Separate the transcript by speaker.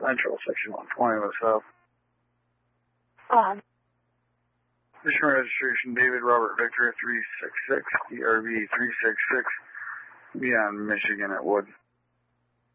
Speaker 1: Central, Section 120, what's up? Mission registration, David Robert Victor 366, ERV 366, beyond Michigan at Wood.